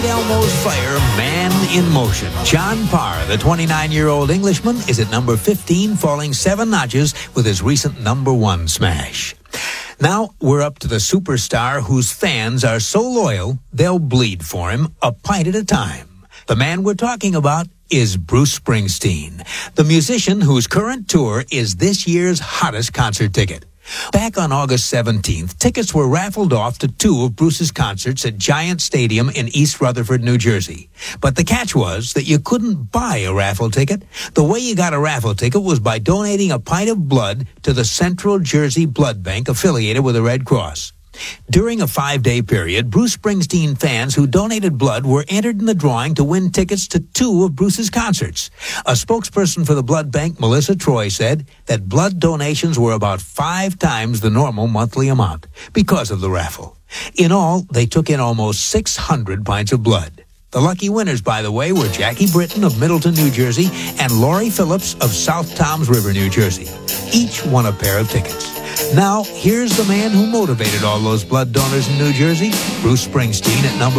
Elmo's Fire, Man in Motion. John Parr, the 29-year-old Englishman, is at number 15, falling 7 notches with his recent number 1 smash. Now we're up to the superstar whose fans are so loyal, they'll bleed for him a pint at a time. The man we're talking about is Bruce Springsteen, the musician whose current tour is this year's hottest concert ticket. Back on August 17th, tickets were raffled off to 2 of Bruce's concerts at Giant Stadium in East Rutherford, New Jersey. But the catch was that you couldn't buy a raffle ticket. The way you got a raffle ticket was by donating a pint of blood to the Central Jersey Blood Bank affiliated with the Red Cross. During a 5-day period, Bruce Springsteen fans who donated blood were entered in the drawing to win tickets to 2 of Bruce's concerts. A spokesperson for the blood bank, Melissa Troy, said that blood donations were about 5 times the normal monthly amount because of the raffle. In all, they took in almost 600 pints of blood. The lucky winners, by the way, were Jackie Britton of Middleton, New Jersey, and Lori Phillips of South Toms River, New Jersey. Each won a pair of tickets. Now, here's the man who motivated all those blood donors in New Jersey, Bruce Springsteen, at number